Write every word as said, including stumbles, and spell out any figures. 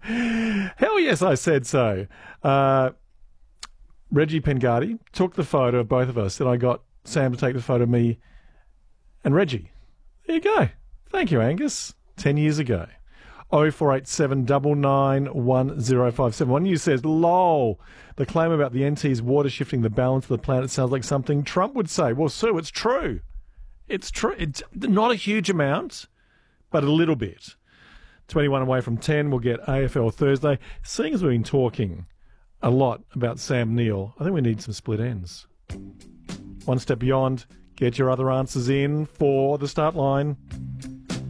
Hell yes, I said so. Uh, Reggie Pengardi took the photo of both of us, and I got Sam to take the photo of me and Reggie. There you go. Thank you, Angus. Ten years ago. oh four eight seven nine nine one oh five seven. One of you says, lol, the claim about the N T's water shifting the balance of the planet sounds like something Trump would say. Well, Sue, it's true. It's true. It's not a huge amount, but a little bit. twenty-one away from ten, we'll get A F L Thursday. Seeing as we've been talking a lot about Sam Neill, I think we need some split ends. One step beyond, get your other answers in for the start line.